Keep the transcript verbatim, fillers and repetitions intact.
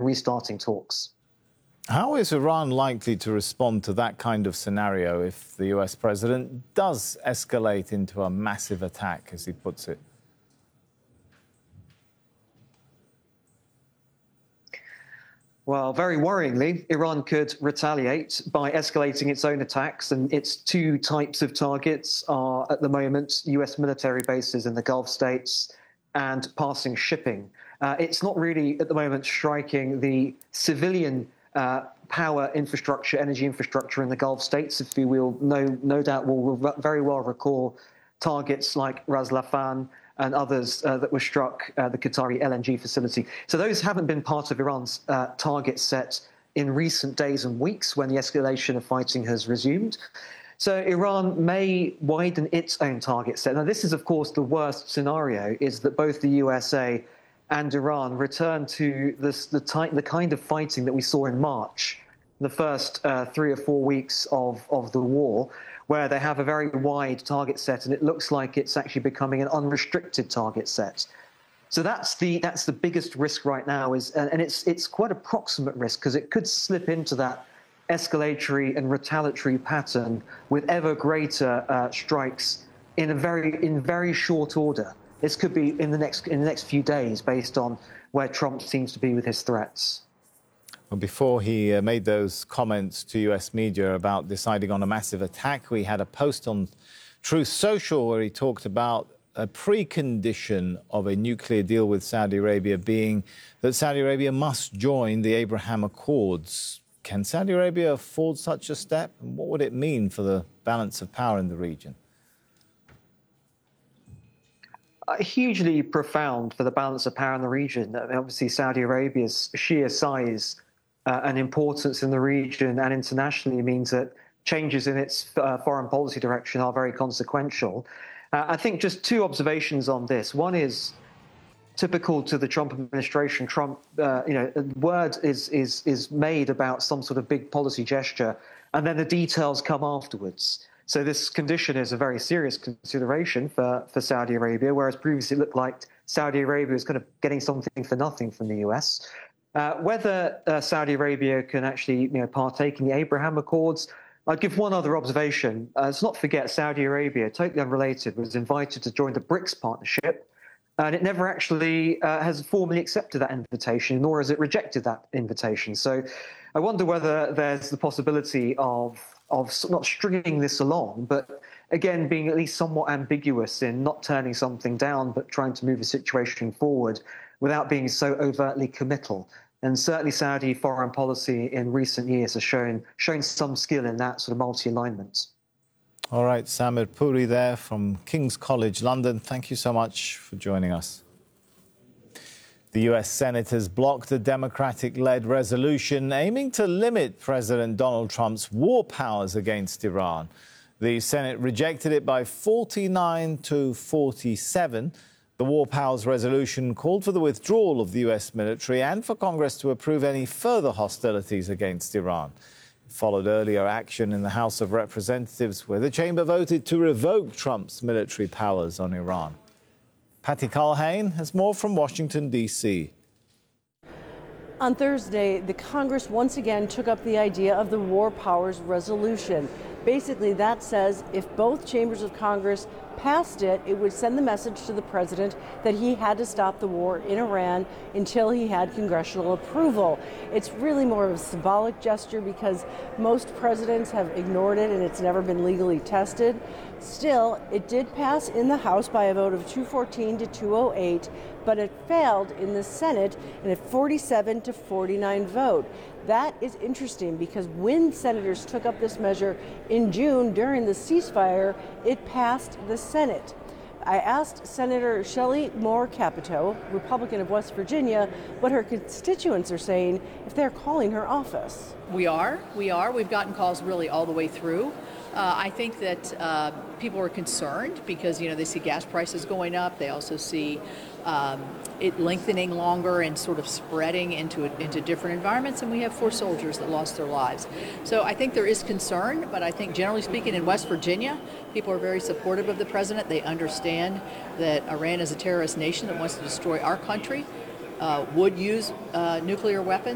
restarting talks. How is Iran likely to respond to that kind of scenario if the U S president does escalate into a massive attack, as he puts it? Well, very worryingly, Iran could retaliate by escalating its own attacks, and its two types of targets are, at the moment, U S military bases in the Gulf states and passing shipping. Uh, it's not really, at the moment, striking the civilian uh, power infrastructure, energy infrastructure in the Gulf states. If you will, no, no doubt will very well recall targets like Ras Laffan and others uh, that were struck, uh, the Qatari L N G facility. So those haven't been part of Iran's uh, target set in recent days and weeks when the escalation of fighting has resumed. So Iran may widen its own target set. Now, this is, of course, the worst scenario, is that both the U S A and Iran return to this, the, type, the kind of fighting that we saw in March, the first uh, three or four weeks of, of the war, where they have a very wide target set, and it looks like it's actually becoming an unrestricted target set. So that's the that's the biggest risk right now, is and it's it's quite a proximate risk, because it could slip into that escalatory and retaliatory pattern with ever greater uh, strikes in a very in very short order. This could be in the next in the next few days, based on where Trump seems to be with his threats. Well, before he uh, made those comments to U S media about deciding on a massive attack, we had a post on Truth Social where he talked about a precondition of a nuclear deal with Saudi Arabia being that Saudi Arabia must join the Abraham Accords. Can Saudi Arabia afford such a step? And what would it mean for the balance of power in the region? Uh, hugely profound for the balance of power in the region. I mean, obviously, Saudi Arabia's sheer size Uh, and importance in the region and internationally means that changes in its uh, foreign policy direction are very consequential. Uh, I think just two observations on this. One is typical to the Trump administration. Trump, uh, you know, word is is is made about some sort of big policy gesture, and then the details come afterwards. So this condition is a very serious consideration for, for Saudi Arabia, whereas previously it looked like Saudi Arabia was kind of getting something for nothing from the U S. Uh, whether uh, Saudi Arabia can actually, you know, partake in the Abraham Accords, I'd give one other observation. Uh, let's not forget Saudi Arabia, totally unrelated, was invited to join the BRICS partnership, and it never actually uh, has formally accepted that invitation, nor has it rejected that invitation. So I wonder whether there's the possibility of, of not stringing this along, but again, being at least somewhat ambiguous in not turning something down, but trying to move the situation forward without being so overtly committal. And certainly Saudi foreign policy in recent years has shown, shown some skill in that sort of multi-alignment. All right, Samir Puri there from King's College, London. Thank you so much for joining us. The U S Senate has blocked a Democratic-led resolution aiming to limit President Donald Trump's war powers against Iran. The Senate rejected it by forty-nine to forty-seven. The War Powers resolution called for the withdrawal of the U S military and for Congress to approve any further hostilities against Iran. It followed earlier action in the House of Representatives, where the chamber voted to revoke Trump's military powers on Iran. Patty Culhane has more from Washington, D C. On Thursday, the Congress once again took up the idea of the War Powers resolution. Basically, that says if both chambers of Congress passed it, it would send the message to the president that he had to stop the war in Iran until he had congressional approval. It's really more of a symbolic gesture because most presidents have ignored it and it's never been legally tested. Still, it did pass in the House by a vote of two fourteen to two oh eight, but it failed in the Senate in a forty-seven to forty-nine vote. That is interesting because when senators took up this measure in June during the ceasefire, it passed the Senate. I asked Senator Shelley Moore Capito, Republican of West Virginia, what her constituents are saying if they're calling her office. We are. We are. We've gotten calls really all the way through. Uh, I think that uh, people are concerned because, you know, they see gas prices going up. They also see um, it lengthening longer and sort of spreading into into different environments. And we have four soldiers that lost their lives. So I think there is concern. But I think generally speaking in West Virginia, people are very supportive of the president. They understand that Iran is a terrorist nation that wants to destroy our country, uh, would use uh, nuclear weapons.